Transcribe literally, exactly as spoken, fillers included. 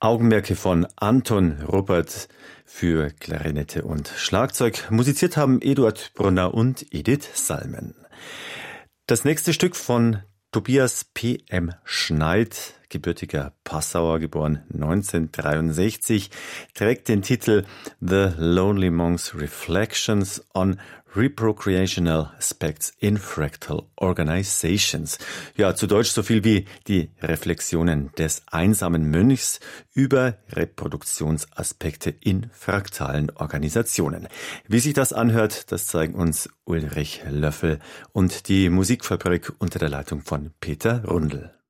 Augenmerke von Anton Ruppert für Klarinette und Schlagzeug. Musiziert haben Eduard Brunner und Edith Salmen. Das nächste Stück von Tobias P M Schneid, gebürtiger Passauer, geboren neunzehnhundertdreiundsechzig, trägt den Titel The Lonely Monk's Reflections on Reprocreational Aspects in Fractal Organizations. Ja, zu Deutsch so viel wie die Reflexionen des einsamen Mönchs über Reproduktionsaspekte in fraktalen Organisationen. Wie sich das anhört, das zeigen uns Ulrich Löffel und die Musikfabrik unter der Leitung von Peter Rundl.